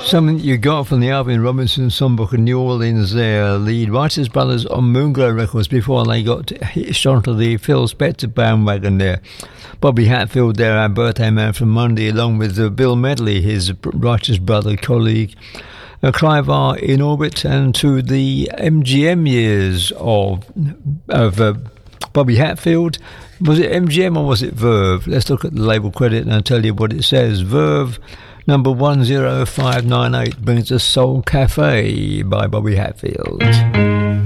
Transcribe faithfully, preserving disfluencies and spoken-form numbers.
Something you got from the Alvin Robinson songbook in New Orleans there. The Writers Brothers on Moonglow Records before they got hitched onto the Phil Spector bandwagon there. Bobby Hatfield there, our birthday man from Monday, along with uh, Bill Medley, his Writers Brother colleague. Uh, Clive R. in Orbit, and to the M G M years of, of uh, Bobby Hatfield. Was it M G M or was it Verve? Let's look at the label credit and I'll tell you what it says. Verve number one zero five nine eight brings us Soul Cafe by Bobby Hatfield.